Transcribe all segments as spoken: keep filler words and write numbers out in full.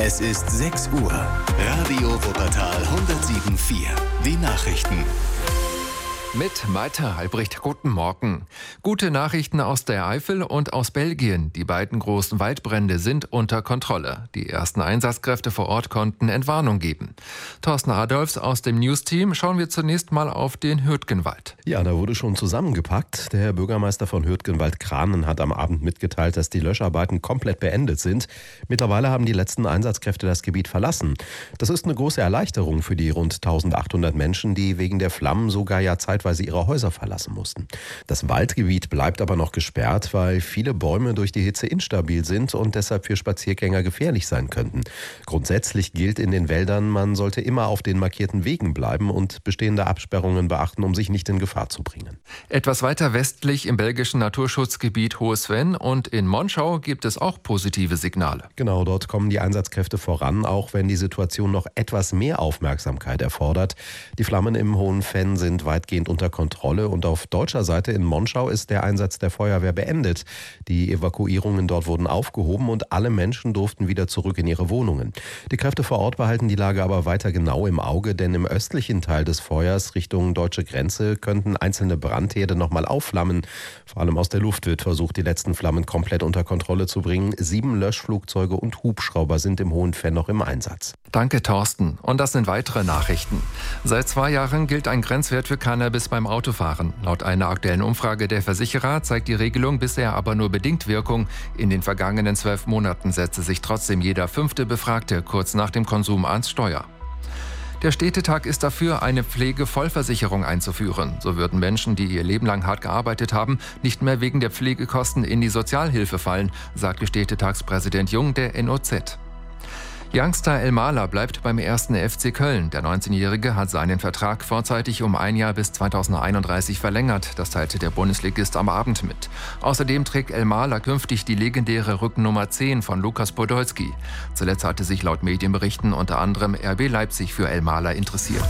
Es ist sechs Uhr. Radio Wuppertal hundertsieben Komma vier. Die Nachrichten. Mit Malte Albrecht, guten Morgen. Gute Nachrichten aus der Eifel und aus Belgien. Die beiden großen Waldbrände sind unter Kontrolle. Die ersten Einsatzkräfte vor Ort konnten Entwarnung geben. Thorsten Adolfs aus dem News-Team. Schauen wir zunächst mal auf den Hürtgenwald. Ja, da wurde schon zusammengepackt. Der Bürgermeister von Hürtgenwald, Kranen, hat am Abend mitgeteilt, dass die Löscharbeiten komplett beendet sind. Mittlerweile haben die letzten Einsatzkräfte das Gebiet verlassen. Das ist eine große Erleichterung für die rund eintausendachthundert Menschen, die wegen der Flammen sogar ja zeitweise ihre Häuser verlassen mussten. Das Waldgebiet bleibt aber noch gesperrt, weil viele Bäume durch die Hitze instabil sind und deshalb für Spaziergänger gefährlich sein könnten. Grundsätzlich gilt in den Wäldern, man sollte immer auf den markierten Wegen bleiben und bestehende Absperrungen beachten, um sich nicht in Gefahr zu bringen. Etwas weiter westlich im belgischen Naturschutzgebiet Hohe-Sven und in Monschau gibt es auch positive Signale. Genau, dort kommen die Einsatzkräfte voran, auch wenn die Situation noch etwas mehr Aufmerksamkeit erfordert. Die Flammen im Hohen-Venn sind weitgehend unter Kontrolle und auf deutscher Seite in Monschau ist der Einsatz der Feuerwehr beendet. Die Evakuierungen dort wurden aufgehoben und alle Menschen durften wieder zurück in ihre Wohnungen. Die Kräfte vor Ort behalten die Lage aber weiter genau im Auge, denn im östlichen Teil des Feuers Richtung deutsche Grenze könnten einzelne Brandherde nochmal aufflammen. Vor allem aus der Luft wird versucht, die letzten Flammen komplett unter Kontrolle zu bringen. Sieben Löschflugzeuge und Hubschrauber sind im Hohen-Venn noch im Einsatz. Danke, Thorsten. Und das sind weitere Nachrichten. Seit zwei Jahren gilt ein Grenzwert für Cannabis beim Autofahren. Laut einer aktuellen Umfrage der Versicherer zeigt die Regelung bisher aber nur bedingt Wirkung. In den vergangenen zwölf Monaten setzte sich trotzdem jeder fünfte Befragte kurz nach dem Konsum ans Steuer. Der Städtetag ist dafür, eine Pflegevollversicherung einzuführen. So würden Menschen, die ihr Leben lang hart gearbeitet haben, nicht mehr wegen der Pflegekosten in die Sozialhilfe fallen, sagte Städtetagspräsident Jung der N O Z. Youngster Elmalah bleibt beim ersten F C Köln. Der neunzehnjährige hat seinen Vertrag vorzeitig um ein Jahr bis zweitausendeinunddreißig verlängert. Das teilte der Bundesligist am Abend mit. Außerdem trägt Elmalah künftig die legendäre Rückennummer zehn von Lukas Podolski. Zuletzt hatte sich laut Medienberichten unter anderem R B Leipzig für Elmalah interessiert.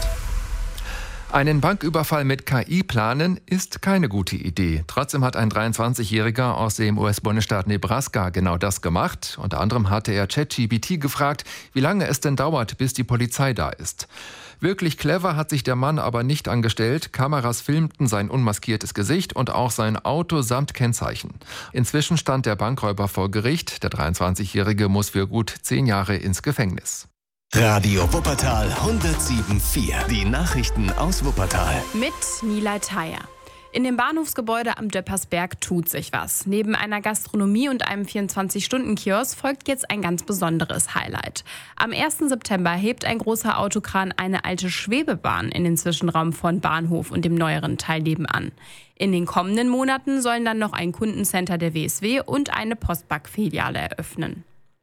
Einen Banküberfall mit K I planen ist keine gute Idee. Trotzdem hat ein dreiundzwanzigjähriger aus dem U S-Bundesstaat Nebraska genau das gemacht. Unter anderem hatte er ChatGPT gefragt, wie lange es denn dauert, bis die Polizei da ist. Wirklich clever hat sich der Mann aber nicht angestellt. Kameras filmten sein unmaskiertes Gesicht und auch sein Auto samt Kennzeichen. Inzwischen stand der Bankräuber vor Gericht. Der dreiundzwanzigjährige muss für gut zehn Jahre ins Gefängnis. Radio Wuppertal hundertsieben Komma vier. Die Nachrichten aus Wuppertal. Mit Nilay Thayer. In dem Bahnhofsgebäude am Döppersberg tut sich was. Neben einer Gastronomie und einem vierundzwanzig-Stunden-Kiosk folgt jetzt ein ganz besonderes Highlight. Am ersten September hebt ein großer Autokran eine alte Schwebebahn in den Zwischenraum von Bahnhof und dem neueren Teil nebenan. In den kommenden Monaten sollen dann noch ein Kundencenter der W S W und eine Postbank-Filiale eröffnen.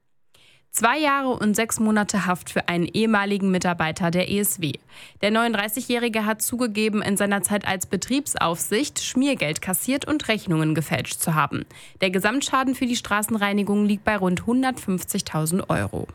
Zwei Jahre und sechs Monate Haft für einen ehemaligen Mitarbeiter der E S W. Der neununddreißigjährige hat zugegeben, in seiner Zeit als Betriebsaufsicht Schmiergeld kassiert und Rechnungen gefälscht zu haben. Der Gesamtschaden für die Straßenreinigung liegt bei rund hundertfünfzigtausend Euro.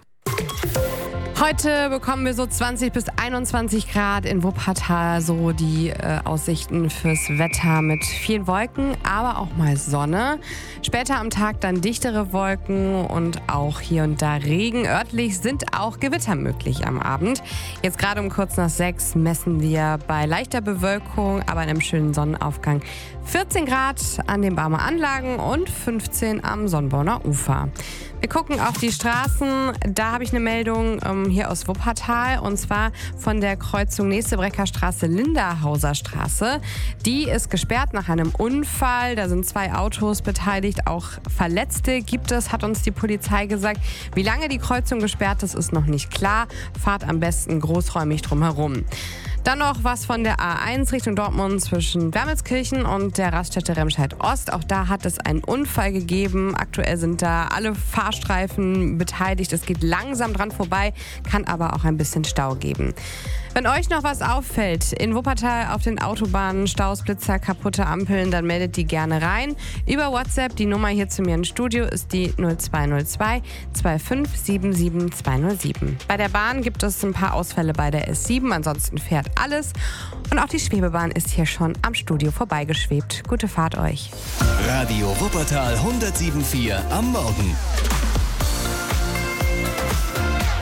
Heute bekommen wir so zwanzig bis einundzwanzig Grad in Wuppertal, so die äh, Aussichten fürs Wetter mit vielen Wolken, aber auch mal Sonne. Später am Tag dann dichtere Wolken und auch hier und da Regen. Örtlich sind auch Gewitter möglich am Abend. Jetzt gerade um kurz nach sechs messen wir bei leichter Bewölkung, aber einem schönen Sonnenaufgang vierzehn Grad an den Barmer Anlagen und fünfzehn am Sonnborner Ufer. Wir gucken auf die Straßen. Da habe ich eine Meldung ähm, hier aus Wuppertal und zwar von der Kreuzung Nächstebrecker Straße, Linderhauser Straße. Die ist gesperrt nach einem Unfall. Da sind zwei Autos beteiligt, auch Verletzte gibt es, hat uns die Polizei gesagt. Wie lange die Kreuzung gesperrt ist, ist noch nicht klar. Fahrt am besten großräumig drumherum. Dann noch was von der A eins Richtung Dortmund zwischen Wermelskirchen und der Raststätte Remscheid-Ost. Auch da hat es einen Unfall gegeben. Aktuell sind da alle Fahrstreifen beteiligt. Es geht langsam dran vorbei, kann aber auch ein bisschen Stau geben. Wenn euch noch was auffällt in Wuppertal auf den Autobahnen, Staus, Blitzer, kaputte Ampeln, dann meldet die gerne rein. Über WhatsApp, die Nummer hier zu mir ins Studio ist die null zwei null zwei zwei fünf sieben sieben zwei null sieben. Bei der Bahn gibt es ein paar Ausfälle bei der S sieben, ansonsten fährt alles. Und auch die Schwebebahn ist hier schon am Studio vorbeigeschwebt. Gute Fahrt euch. Radio Wuppertal hundertsieben Komma vier am Morgen.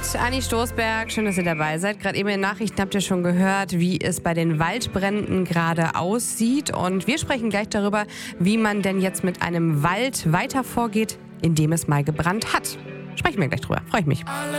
mit Anni Stoßberg. Schön, dass ihr dabei seid. Gerade eben in den Nachrichten habt ihr schon gehört, wie es bei den Waldbränden gerade aussieht. Und wir sprechen gleich darüber, wie man denn jetzt mit einem Wald weiter vorgeht, in dem es mal gebrannt hat. Sprechen wir gleich drüber. Freue ich mich.